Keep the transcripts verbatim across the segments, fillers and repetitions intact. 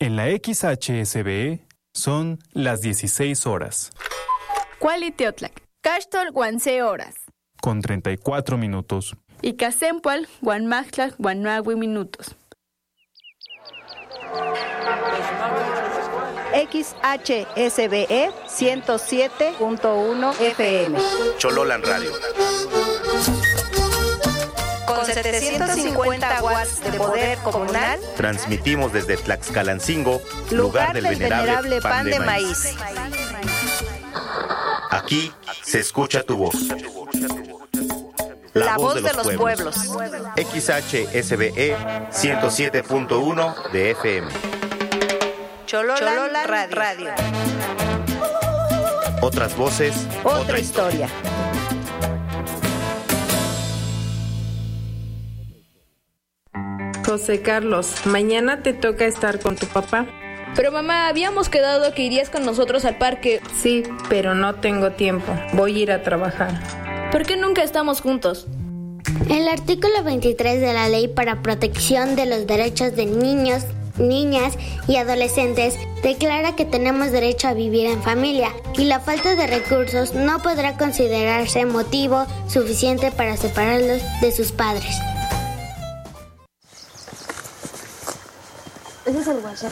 En la X H S B E son las dieciséis horas. Cualiteotlac, Cachtol Guanse horas. Con treinta y cuatro minutos. Y Casempual, Guanmachtlac, Guanuagui minutos. X H S B E ciento siete punto uno F M. Chololan Radio. Con setecientos cincuenta watts de poder comunal, transmitimos desde Tlaxcalancingo, lugar, lugar del, del venerable, venerable pan, pan de, de maíz. maíz. Aquí se escucha tu voz. La, La voz, voz de, de los, los pueblos. pueblos. X H S B E ciento siete punto uno de F M. Chololan, Chololan Radio. Radio. Otras voces, otra, otra historia. José Carlos, mañana te toca estar con tu papá. Pero mamá, habíamos quedado que irías con nosotros al parque. Sí, pero no tengo tiempo. Voy a ir a trabajar. ¿Por qué nunca estamos juntos? El artículo veintitrés de la Ley para Protección de los Derechos de Niños, Niñas y Adolescentes declara que tenemos derecho a vivir en familia y la falta de recursos no podrá considerarse motivo suficiente para separarlos de sus padres. Ese es el guachar.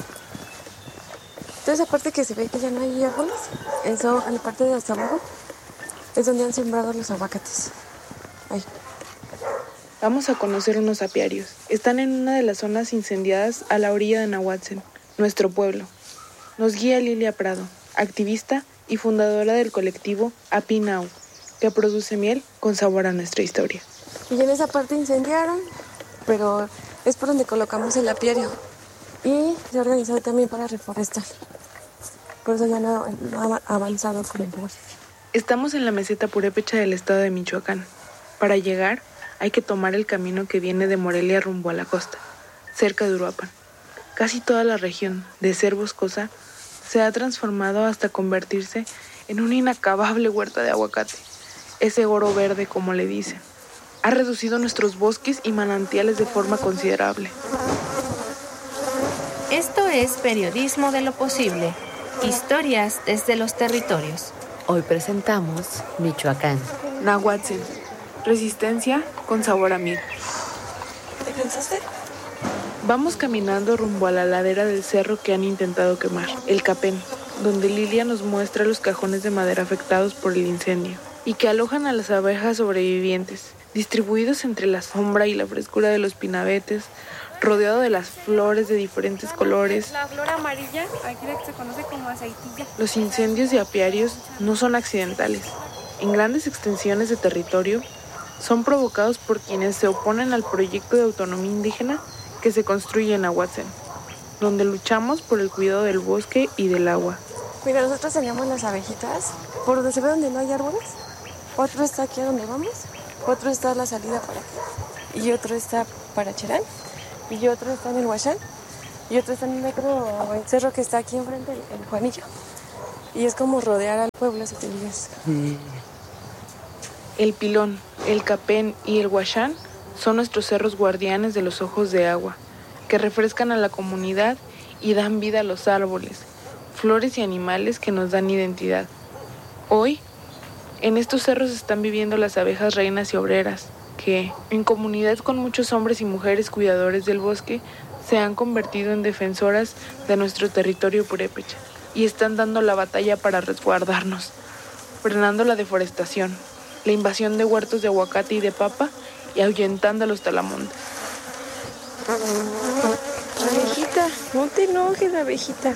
Toda esa parte que se ve que ya no hay árboles, eso, en la parte de hasta abajo, es donde han sembrado los aguacates. Ahí. Vamos a conocer unos apiarios. Están en una de las zonas incendiadas a la orilla de Nahuatzen, nuestro pueblo. Nos guía Lilia Prado, activista y fundadora del colectivo Apinau, que produce miel con sabor a nuestra historia. Y en esa parte incendiaron, pero es por donde colocamos el apiario. Y se ha organizado también para reforestar. Por eso ya no, no ha avanzado con el bosque. Estamos en la meseta purépecha del estado de Michoacán. Para llegar hay que tomar el camino que viene de Morelia rumbo a la costa, cerca de Uruapan. Casi toda la región, de ser boscosa, se ha transformado hasta convertirse en una inacabable huerta de aguacate. Ese oro verde, como le dicen, ha reducido nuestros bosques y manantiales de forma considerable. Esto es Periodismo de lo Posible, historias desde los territorios. Hoy presentamos Michoacán. Nahuatzen, resistencia con sabor a miel. ¿Te cansaste? Vamos caminando rumbo a la ladera del cerro que han intentado quemar, el Capén, donde Lilia nos muestra los cajones de madera afectados por el incendio y que alojan a las abejas sobrevivientes, distribuidos entre la sombra y la frescura de los pinabetes, rodeado de las flores de diferentes colores. La flor amarilla, aquí la que se conoce como aceitilla. Los incendios de apiarios no son accidentales. En grandes extensiones de territorio, son provocados por quienes se oponen al proyecto de autonomía indígena que se construye en Nahuatzen, donde luchamos por el cuidado del bosque y del agua. Mira, nosotros teníamos las abejitas, por donde se ve donde no hay árboles. Otro está aquí a donde vamos, otro está a la salida para acá, y otro está para Cherán. Y otro está en el Huachán, y otro está en el otro cerro que está aquí enfrente, el, el Juanillo. Y es como rodear al pueblo, si te digas. Mm. El Pilón, el Capén y el Huachán son nuestros cerros guardianes de los ojos de agua, que refrescan a la comunidad y dan vida a los árboles, flores y animales que nos dan identidad. Hoy, en estos cerros están viviendo las abejas reinas y obreras, que, en comunidad con muchos hombres y mujeres cuidadores del bosque, se han convertido en defensoras de nuestro territorio purépecha y están dando la batalla para resguardarnos, frenando la deforestación, la invasión de huertos de aguacate y de papa y ahuyentando a los talamontes. Abejita, no te enojes, abejita.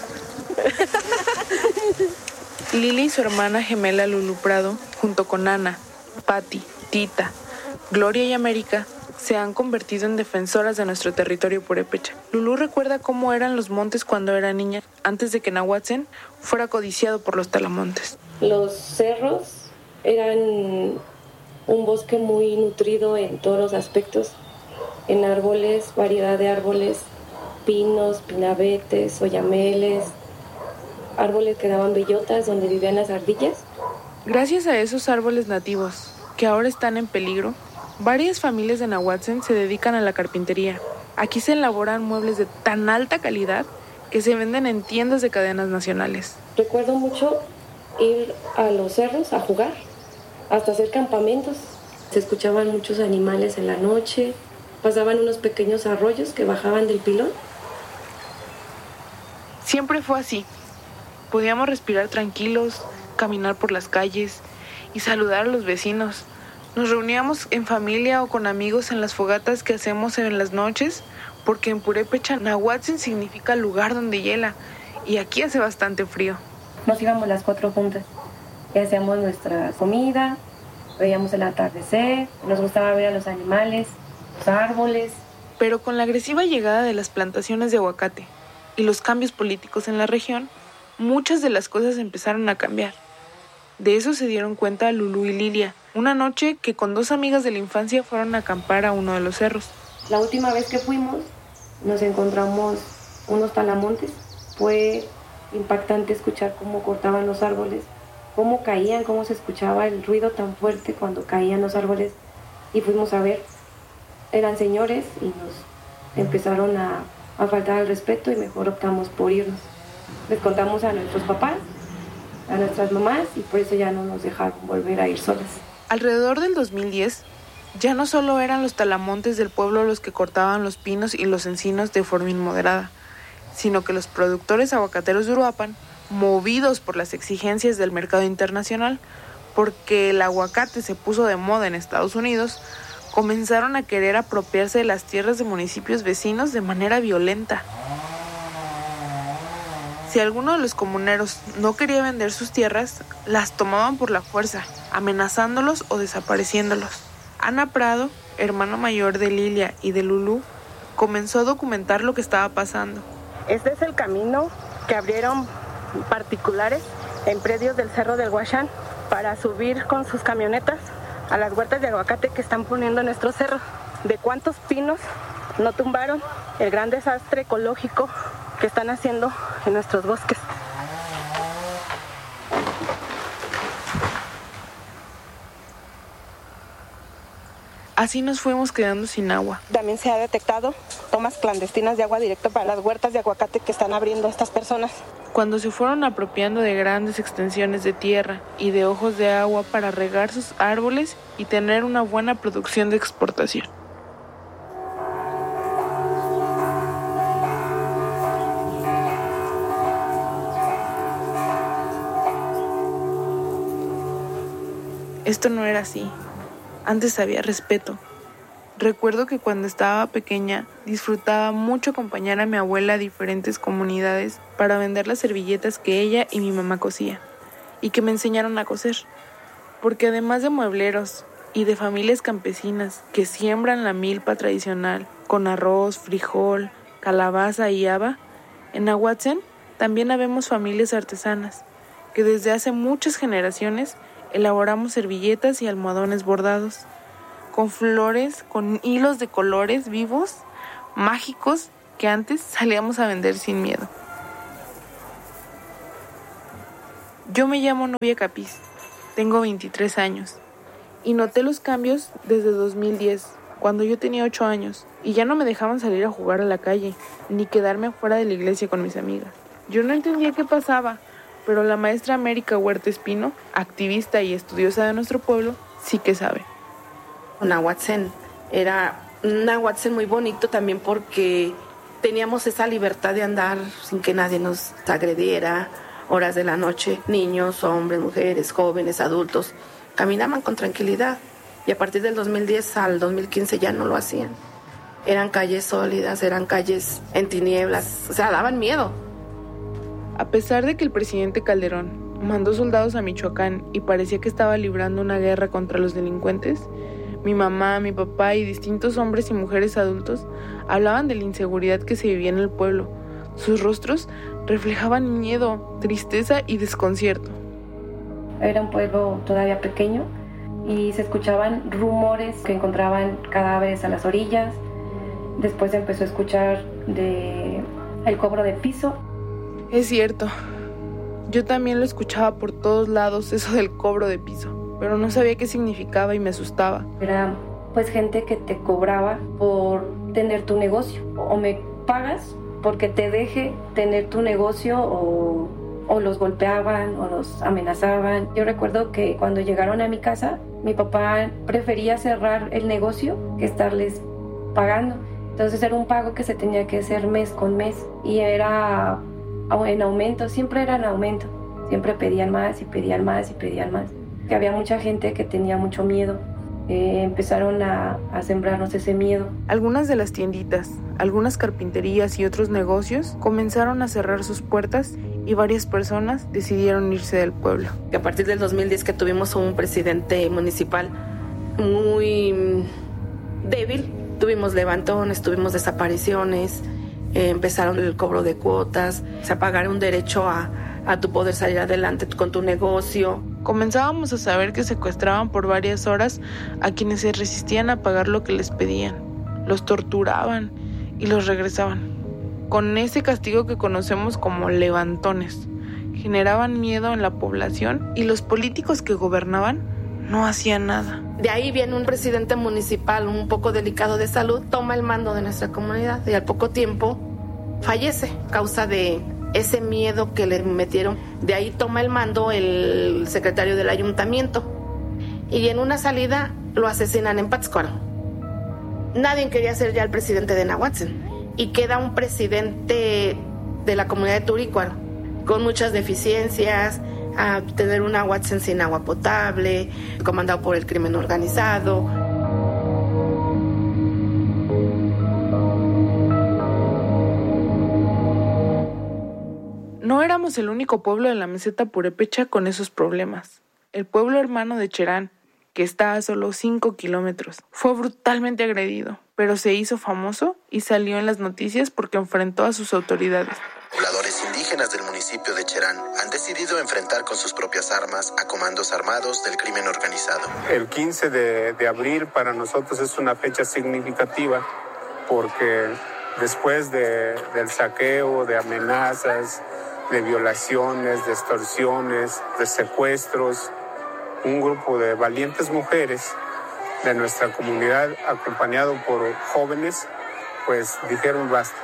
Lili y su hermana gemela Lulu Prado, junto con Ana, Patti, Tita, Gloria y América, se han convertido en defensoras de nuestro territorio purépecha. Lulú recuerda cómo eran los montes cuando era niña, antes de que Nahuatzen fuera codiciado por los talamontes. Los cerros eran un bosque muy nutrido en todos los aspectos, en árboles, variedad de árboles, pinos, pinabetes, oyameles, árboles que daban bellotas donde vivían las ardillas. Gracias a esos árboles nativos, que ahora están en peligro, varias familias de Nahuatzen se dedican a la carpintería Aquí se elaboran muebles de tan alta calidad que se venden en tiendas de cadenas nacionales. Recuerdo mucho ir a los cerros a jugar, hasta hacer campamentos. Se escuchaban muchos animales en la noche, pasaban unos pequeños arroyos que bajaban del pilón. Siempre fue así. Podíamos respirar tranquilos, caminar por las calles y saludar a los vecinos. Nos reuníamos en familia o con amigos en las fogatas que hacemos en las noches, porque en Purépecha Nahuatzin significa lugar donde hiela, y aquí hace bastante frío. Nos íbamos las cuatro juntas y hacíamos nuestra comida, veíamos el atardecer, nos gustaba ver a los animales, los árboles. Pero con la agresiva llegada de las plantaciones de aguacate y los cambios políticos en la región, muchas de las cosas empezaron a cambiar. De eso se dieron cuenta Lulú y Lilia, una noche que con dos amigas de la infancia fueron a acampar a uno de los cerros. La última vez que fuimos, nos encontramos unos talamontes. Fue impactante escuchar cómo cortaban los árboles, cómo caían, cómo se escuchaba el ruido tan fuerte cuando caían los árboles. Y fuimos a ver, eran señores y nos empezaron a, a faltar al respeto y mejor optamos por irnos. Les contamos a nuestros papás, a nuestras mamás, y por eso ya no nos dejaron volver a ir solas. Alrededor del dos mil diez, ya no solo eran los talamontes del pueblo los que cortaban los pinos y los encinos de forma inmoderada, sino que los productores aguacateros de Uruapan, movidos por las exigencias del mercado internacional, porque el aguacate se puso de moda en Estados Unidos, comenzaron a querer apropiarse de las tierras de municipios vecinos de manera violenta. Si alguno de los comuneros no quería vender sus tierras, las tomaban por la fuerza, amenazándolos o desapareciéndolos. Ana Prado, hermano mayor de Lilia y de Lulú, comenzó a documentar lo que estaba pasando. Este es el camino que abrieron particulares en predios del Cerro del Huachán para subir con sus camionetas a las huertas de aguacate que están poniendo en nuestro cerro. ¿De cuántos pinos no tumbaron el gran desastre ecológico que están haciendo en nuestros bosques? Así nos fuimos quedando sin agua. También se ha detectado tomas clandestinas de agua directo para las huertas de aguacate que están abriendo estas personas. Cuando se fueron apropiando de grandes extensiones de tierra y de ojos de agua para regar sus árboles y tener una buena producción de exportación. Esto no era así. Antes había respeto. Recuerdo que cuando estaba pequeña disfrutaba mucho acompañar a mi abuela a diferentes comunidades para vender las servilletas que ella y mi mamá cosían y que me enseñaron a coser. Porque además de muebleros y de familias campesinas que siembran la milpa tradicional con arroz, frijol, calabaza y haba, en Nahuatzin también habemos familias artesanas que desde hace muchas generaciones elaboramos servilletas y almohadones bordados, con flores, con hilos de colores vivos, mágicos, que antes salíamos a vender sin miedo. Yo me llamo Nubia Capiz, tengo veintitrés años, y noté los cambios desde dos mil diez, cuando yo tenía ocho años, y ya no me dejaban salir a jugar a la calle, ni quedarme afuera de la iglesia con mis amigas. Yo no entendía qué pasaba, pero la maestra América Huerta Espino, activista y estudiosa de nuestro pueblo, sí que sabe. Nahuatzin era un Nahuatzin muy bonito también porque teníamos esa libertad de andar sin que nadie nos agrediera, horas de la noche, niños, hombres, mujeres, jóvenes, adultos, caminaban con tranquilidad y a partir del dos mil diez al dos mil quince ya no lo hacían. Eran calles sólidas, eran calles en tinieblas, o sea, daban miedo. A pesar de que el presidente Calderón mandó soldados a Michoacán y parecía que estaba librando una guerra contra los delincuentes, mi mamá, mi papá y distintos hombres y mujeres adultos hablaban de la inseguridad que se vivía en el pueblo. Sus rostros reflejaban miedo, tristeza y desconcierto. Era un pueblo todavía pequeño y se escuchaban rumores que encontraban cadáveres a las orillas. Después se empezó a escuchar de el cobro de piso. Es cierto, yo también lo escuchaba por todos lados, eso del cobro de piso, pero no sabía qué significaba y me asustaba. Era pues gente que te cobraba por tener tu negocio. O me pagas porque te deje tener tu negocio, o, o los golpeaban o los amenazaban. Yo recuerdo que cuando llegaron a mi casa, mi papá prefería cerrar el negocio que estarles pagando. Entonces era un pago que se tenía que hacer mes con mes y era en aumento, siempre era en aumento. Siempre pedían más y pedían más y pedían más. Que había mucha gente que tenía mucho miedo. Eh, empezaron a, a sembrarnos ese miedo. Algunas de las tienditas, algunas carpinterías y otros negocios comenzaron a cerrar sus puertas y varias personas decidieron irse del pueblo. A partir del dos mil diez que tuvimos un presidente municipal muy débil, tuvimos levantones, tuvimos desapariciones, eh, empezaron el cobro de cuotas, se pagaron un derecho a, a tu poder salir adelante con tu negocio. Comenzábamos a saber que secuestraban por varias horas a quienes se resistían a pagar lo que les pedían. Los torturaban y los regresaban. Con ese castigo que conocemos como levantones, generaban miedo en la población y los políticos que gobernaban no hacían nada. De ahí viene un presidente municipal un poco delicado de salud, toma el mando de nuestra comunidad y al poco tiempo fallece a causa de ese miedo que le metieron. De ahí toma el mando el secretario del ayuntamiento y en una salida lo asesinan en Pátzcuaro. Nadie quería ser ya el presidente de Nahuatzen y queda un presidente de la comunidad de Turícuaro con muchas deficiencias, a tener un Nahuatzen sin agua potable, comandado por el crimen organizado. No éramos el único pueblo de la meseta purépecha con esos problemas. El pueblo hermano de Cherán, que está a solo cinco kilómetros, fue brutalmente agredido, pero se hizo famoso y salió en las noticias porque enfrentó a sus autoridades. Pobladores indígenas del municipio de Cherán han decidido enfrentar con sus propias armas a comandos armados del crimen organizado. El quince de, de abril para nosotros es una fecha significativa porque después de, del saqueo, de amenazas, de violaciones, de extorsiones, de secuestros, un grupo de valientes mujeres de nuestra comunidad, acompañado por jóvenes, pues dijeron basta.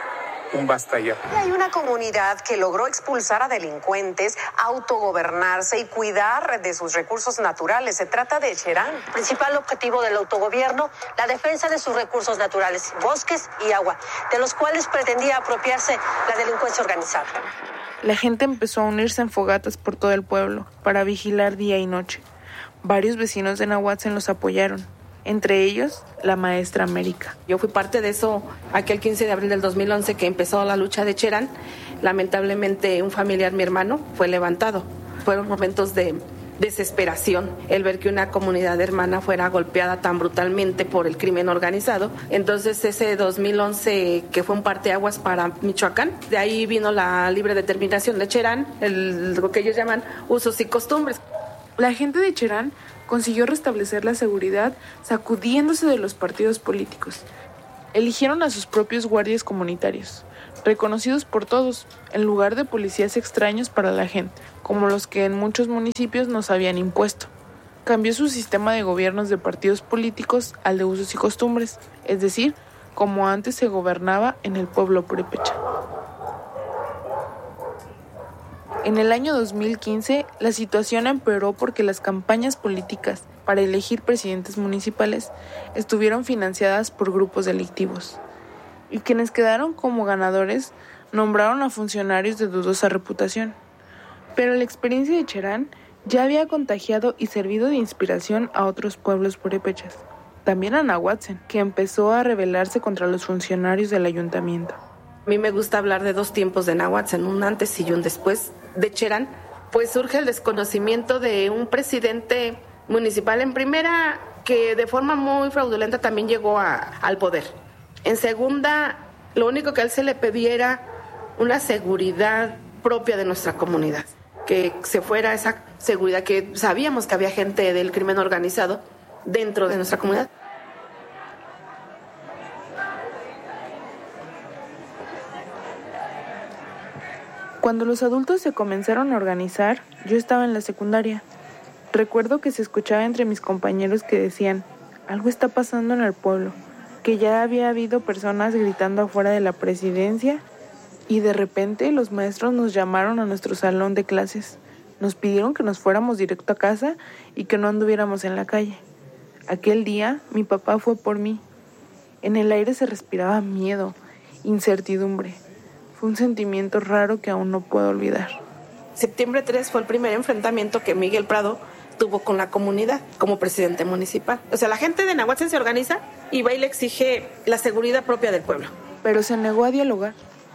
Un basta ya. Hay una comunidad que logró expulsar a delincuentes, autogobernarse y cuidar de sus recursos naturales. Se trata de Cherán. El principal objetivo del autogobierno, la defensa de sus recursos naturales, bosques y agua, de los cuales pretendía apropiarse la delincuencia organizada. La gente empezó a unirse en fogatas por todo el pueblo para vigilar día y noche. Varios vecinos de Nahuatzen los apoyaron. Entre ellos, la maestra América. Yo fui parte de eso aquel quince de abril del dos mil once que empezó la lucha de Cherán. Lamentablemente un familiar, mi hermano, fue levantado. Fueron momentos de desesperación el ver que una comunidad hermana fuera golpeada tan brutalmente por el crimen organizado. Entonces ese dos mil once que fue un parteaguas para Michoacán, de ahí vino la libre determinación de Cherán, el, lo que ellos llaman usos y costumbres. La gente de Cherán consiguió restablecer la seguridad sacudiéndose de los partidos políticos. Eligieron a sus propios guardias comunitarios, reconocidos por todos, en lugar de policías extraños para la gente, como los que en muchos municipios nos habían impuesto. Cambió su sistema de gobiernos de partidos políticos al de usos y costumbres, es decir, como antes se gobernaba en el pueblo purépecha. En el año dos mil quince, la situación empeoró porque las campañas políticas para elegir presidentes municipales estuvieron financiadas por grupos delictivos. Y quienes quedaron como ganadores nombraron a funcionarios de dudosa reputación. Pero la experiencia de Cherán ya había contagiado y servido de inspiración a otros pueblos purépechas. También a Nahuatzen, que empezó a rebelarse contra los funcionarios del ayuntamiento. A mí me gusta hablar de dos tiempos de Nahuatzen, un antes y un después de Cherán. Pues surge el desconocimiento de un presidente municipal en primera que de forma muy fraudulenta también llegó a, al poder. En segunda, lo único que a él se le pedía era una seguridad propia de nuestra comunidad, que se fuera esa seguridad, que sabíamos que había gente del crimen organizado dentro de nuestra comunidad. Cuando los adultos se comenzaron a organizar, yo estaba en la secundaria. Recuerdo que se escuchaba entre mis compañeros que decían, algo está pasando en el pueblo. que ya había habido personas gritando afuera de la presidencia y de repente los maestros nos llamaron a nuestro salón de clases. Nos pidieron que nos fuéramos directo a casa y que no anduviéramos en la calle. Aquel día mi papá fue por mí. En el aire se respiraba miedo, incertidumbre. Fue un sentimiento raro que aún no puedo olvidar. Septiembre tres fue el primer enfrentamiento que Miguel Prado tuvo con la comunidad como presidente municipal. O sea, la gente de Nahuatzen se organiza y va y le exige la seguridad propia del pueblo. Pero se negó a dialogar.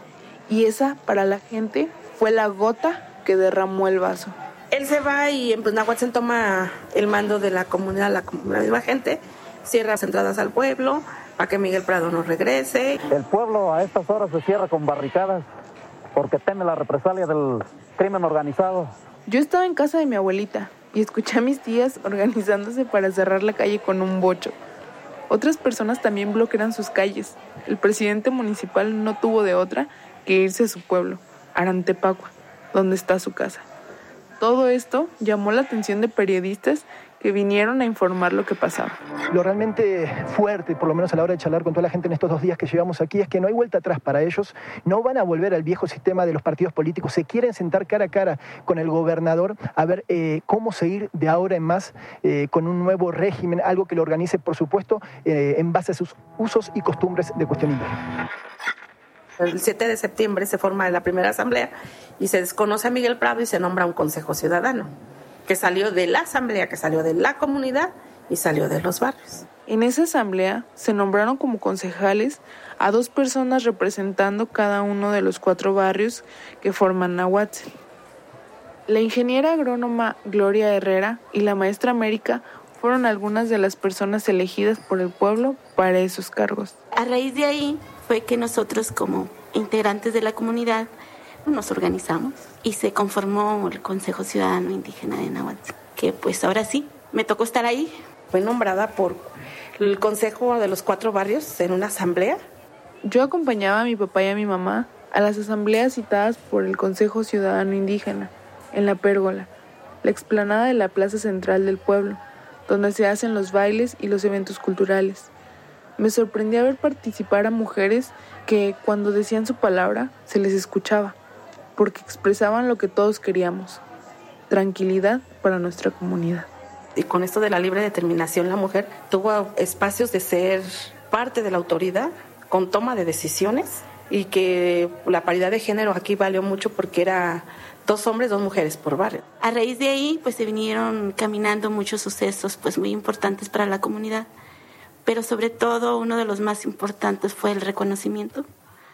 Y esa, para la gente, fue la gota que derramó el vaso. Él se va y pues, Nahuatzen toma el mando de la comunidad, la, la misma gente, cierra las entradas al pueblo para que Miguel Prado no regrese. El pueblo a estas horas se cierra con barricadas porque teme la represalia del crimen organizado. Yo estaba en casa de mi abuelita y escuché a mis tías organizándose para cerrar la calle con un bocho. Otras personas también bloquearon sus calles. El presidente municipal no tuvo de otra que irse a su pueblo, Arantepacua, donde está su casa. Todo esto llamó la atención de periodistas que vinieron a informar lo que pasaba. Lo realmente fuerte, por lo menos a la hora de charlar con toda la gente en estos dos días que llevamos aquí, es que no hay vuelta atrás para ellos. No van a volver al viejo sistema de los partidos políticos. Se quieren sentar cara a cara con el gobernador a ver eh, cómo seguir de ahora en más eh, con un nuevo régimen, algo que lo organice, por supuesto, eh, en base a sus usos y costumbres de cuestión indígena. El siete de septiembre se forma la primera asamblea y se desconoce a Miguel Prado y se nombra un consejo ciudadano, que salió de la asamblea, que salió de la comunidad y salió de los barrios. En esa asamblea se nombraron como concejales a dos personas representando cada uno de los cuatro barrios que forman Nahuatzen. La ingeniera agrónoma Gloria Herrera y la maestra América fueron algunas de las personas elegidas por el pueblo para esos cargos. A raíz de ahí fue que nosotros, como integrantes de la comunidad, nos organizamos y se conformó el Consejo Ciudadano Indígena de Nahuatzen, que pues ahora sí, me tocó estar ahí. Fue nombrada por el Consejo de los Cuatro Barrios en una asamblea. Yo acompañaba a mi papá y a mi mamá a las asambleas citadas por el Consejo Ciudadano Indígena, en la pérgola, la explanada de la plaza central del pueblo, donde se hacen los bailes y los eventos culturales. Me sorprendía ver participar a mujeres que, cuando decían su palabra, se les escuchaba, porque expresaban lo que todos queríamos: tranquilidad para nuestra comunidad. Y con esto de la libre determinación, la mujer tuvo espacios de ser parte de la autoridad, con toma de decisiones, y que la paridad de género aquí valió mucho porque era dos hombres, dos mujeres por barrio. A raíz de ahí, pues se vinieron caminando muchos sucesos pues muy importantes para la comunidad, pero sobre todo uno de los más importantes fue el reconocimiento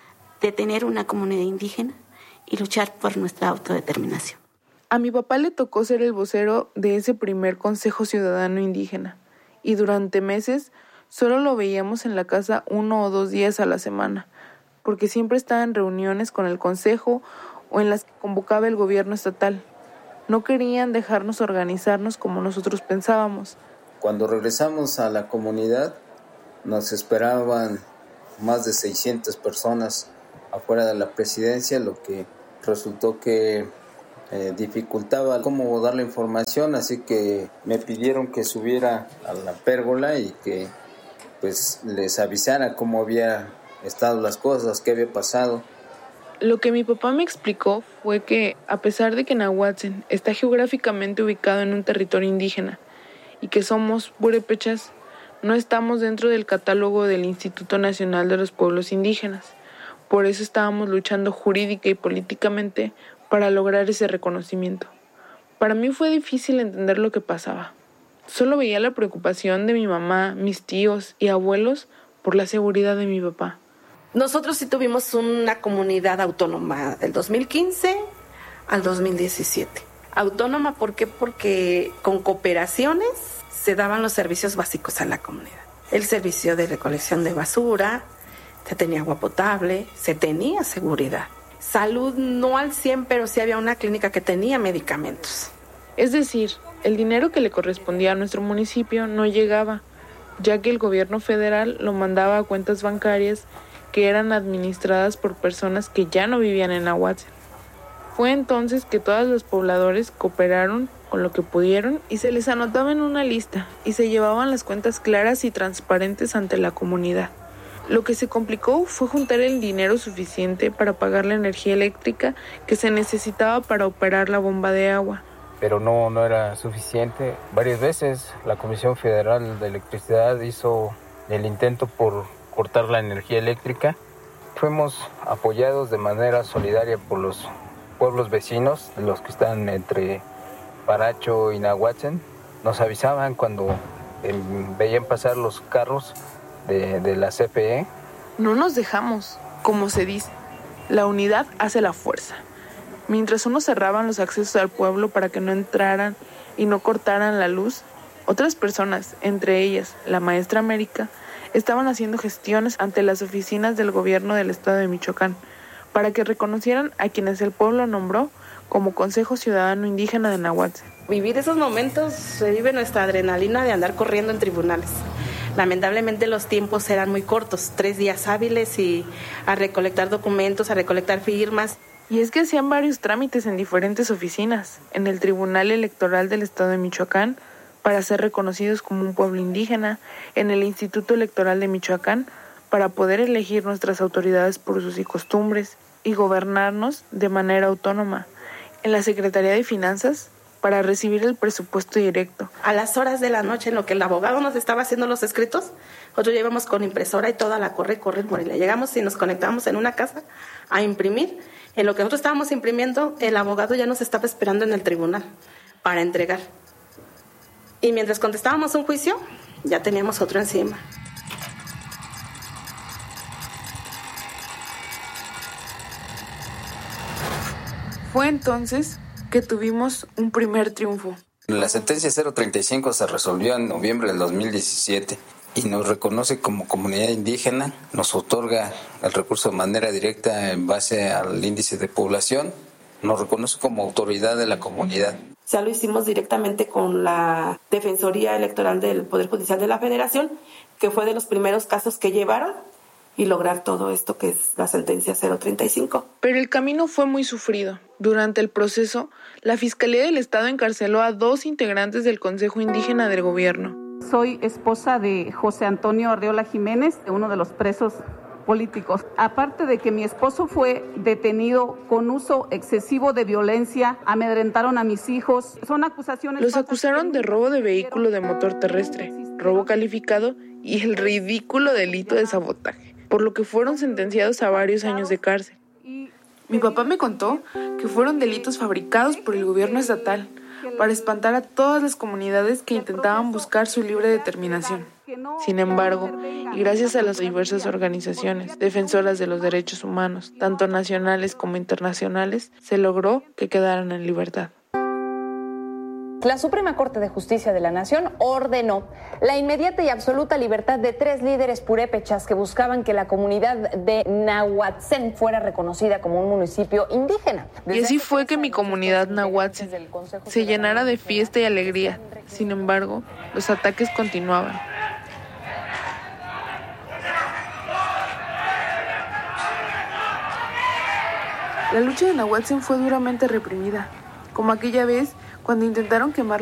de tener una comunidad indígena y luchar por nuestra autodeterminación. A mi papá le tocó ser el vocero de ese primer Consejo Ciudadano Indígena, y durante meses solo lo veíamos en la casa uno o dos días a la semana, porque siempre estaba en reuniones con el consejo o en las que convocaba el gobierno estatal. No querían dejarnos organizarnos como nosotros pensábamos. Cuando regresamos a la comunidad, nos esperaban más de seiscientas personas afuera de la presidencia, lo que resultó que eh, dificultaba cómo dar la información, así que me pidieron que subiera a la pérgola y que pues les avisara cómo había estado las cosas, qué había pasado. Lo que mi papá me explicó fue que, a pesar de que Nahuatzen está geográficamente ubicado en un territorio indígena y que somos purépechas, no estamos dentro del catálogo del Instituto Nacional de los Pueblos Indígenas. Por eso estábamos luchando jurídica y políticamente para lograr ese reconocimiento. Para mí fue difícil entender lo que pasaba. Solo veía la preocupación de mi mamá, mis tíos y abuelos por la seguridad de mi papá. Nosotros sí tuvimos una comunidad autónoma del dos mil quince al dos mil diecisiete. Autónoma, ¿por qué? Porque con cooperaciones se daban los servicios básicos a la comunidad. El servicio de recolección de basura, se tenía agua potable, se tenía seguridad. Salud no al cien, pero sí había una clínica que tenía medicamentos. Es decir, el dinero que le correspondía a nuestro municipio no llegaba, ya que el gobierno federal lo mandaba a cuentas bancarias que eran administradas por personas que ya no vivían en Nahuatzen. Fue entonces que todos los pobladores cooperaron con lo que pudieron y se les anotaba en una lista y se llevaban las cuentas claras y transparentes ante la comunidad. Lo que se complicó fue juntar el dinero suficiente para pagar la energía eléctrica que se necesitaba para operar la bomba de agua. Pero no, no era suficiente. Varias veces la Comisión Federal de Electricidad hizo el intento por cortar la energía eléctrica. Fuimos apoyados de manera solidaria por los pueblos vecinos, los que están entre Paracho y Nahuatzen. Nos avisaban cuando eh, veían pasar los carros de, de la C F E. No nos dejamos, como se dice. La unidad hace la fuerza. Mientras unos cerraban los accesos al pueblo para que no entraran y no cortaran la luz, otras personas, entre ellas la maestra América, estaban haciendo gestiones ante las oficinas del gobierno del estado de Michoacán para que reconocieran a quienes el pueblo nombró como Consejo Ciudadano Indígena de Nahuatzen. Vivir esos momentos se vive nuestra adrenalina de andar corriendo en tribunales. Lamentablemente los tiempos eran muy cortos, tres días hábiles y a recolectar documentos, a recolectar firmas. Y es que hacían varios trámites en diferentes oficinas, en el Tribunal Electoral del Estado de Michoacán, para ser reconocidos como un pueblo indígena, en el Instituto Electoral de Michoacán, para poder elegir nuestras autoridades por usos y costumbres y gobernarnos de manera autónoma, en la Secretaría de Finanzas, para recibir el presupuesto directo. A las horas de la noche, en lo que el abogado nos estaba haciendo los escritos, nosotros llegamos con impresora y toda la corre, corre, Morelia. Llegamos y nos conectamos en una casa a imprimir. En lo que nosotros estábamos imprimiendo, el abogado ya nos estaba esperando en el tribunal para entregar. Y mientras contestábamos un juicio, ya teníamos otro encima. Fue entonces que tuvimos un primer triunfo. La sentencia cero treinta y cinco se resolvió en noviembre del dos mil diecisiete y nos reconoce como comunidad indígena, nos otorga el recurso de manera directa en base al índice de población, nos reconoce como autoridad de la comunidad. Ya lo hicimos directamente con la Defensoría Electoral del Poder Judicial de la Federación, que fue de los primeros casos que llevaron y lograr todo esto que es la sentencia cero treinta y cinco. Pero el camino fue muy sufrido. Durante el proceso, la Fiscalía del Estado encarceló a dos integrantes del Consejo Indígena del Gobierno. Soy esposa de José Antonio Arriola Jiménez, uno de los presos políticos. Aparte de que mi esposo fue detenido con uso excesivo de violencia, amedrentaron a mis hijos. Son acusaciones. Los acusaron de robo de vehículo de motor terrestre, robo calificado y el ridículo delito de sabotaje, por lo que fueron sentenciados a varios años de cárcel. Mi papá me contó que fueron delitos fabricados por el gobierno estatal para espantar a todas las comunidades que intentaban buscar su libre determinación. Sin embargo, y gracias a las diversas organizaciones defensoras de los derechos humanos, tanto nacionales como internacionales, se logró que quedaran en libertad. La Suprema Corte de Justicia de la Nación ordenó la inmediata y absoluta libertad de tres líderes purépechas que buscaban que la comunidad de Nahuatzen fuera reconocida como un municipio indígena. Y así fue que mi comunidad Nahuatzen se llenara de fiesta y alegría. Sin embargo, los ataques continuaban. La lucha de Nahuatzen fue duramente reprimida, como aquella vez cuando intentaron quemar